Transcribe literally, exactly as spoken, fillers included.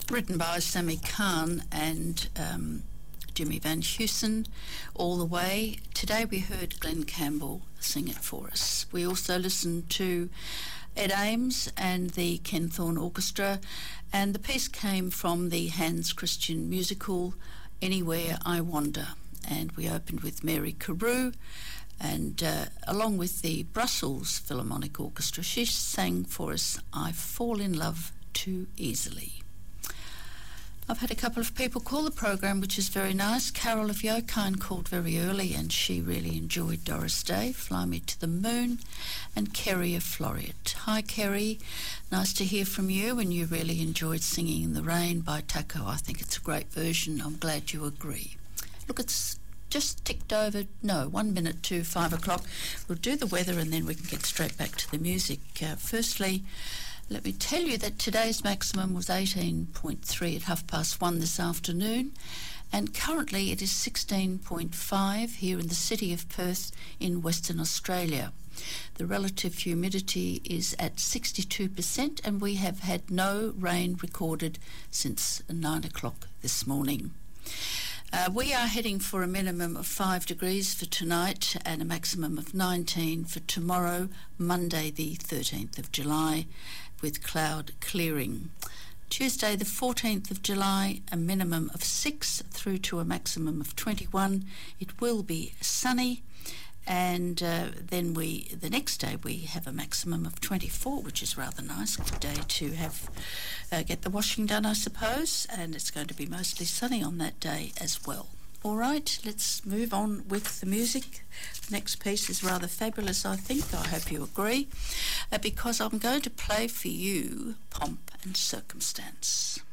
written by Sammy Kahn and um, Jimmy Van Heusen, All the Way. Today we heard Glenn Campbell sing it for us. We also listened to Ed Ames and the Ken Thorne Orchestra, and the piece came from the Hans Christian musical Anywhere I Wander. And we opened with Mary Carew, and uh, along with the Brussels Philharmonic Orchestra, she sang for us I Fall in Love Too Easily. I've had a couple of people call the program, which is very nice. Carol of Yokine called very early, and she really enjoyed Doris Day, Fly Me to the Moon, and Kerry of Floriat. Hi, Kerry. Nice to hear from you, and you really enjoyed Singing in the Rain by Taco. I think it's a great version. I'm glad you agree. Look, it's just ticked over, no, one minute to five o'clock. We'll do the weather, and then we can get straight back to the music. Uh, firstly, let me tell you that today's maximum was eighteen point three at half past one this afternoon, and currently it is sixteen point five here in the city of Perth in Western Australia. The relative humidity is at sixty-two percent, and we have had no rain recorded since nine o'clock this morning. Uh, we are heading for a minimum of five degrees for tonight and a maximum of nineteen for tomorrow, Monday the thirteenth of July, with cloud clearing. Tuesday the fourteenth of July, a minimum of six through to a maximum of twenty-one. It will be sunny, and uh, then we the next day we have a maximum of twenty-four, which is rather nice. Good day to have uh, get the washing done, I suppose, and it's going to be mostly sunny on that day as well. All right, let's move on with the music. The next piece is rather fabulous, I think. I hope you agree, uh, because I'm going to play for you Pomp and Circumstance.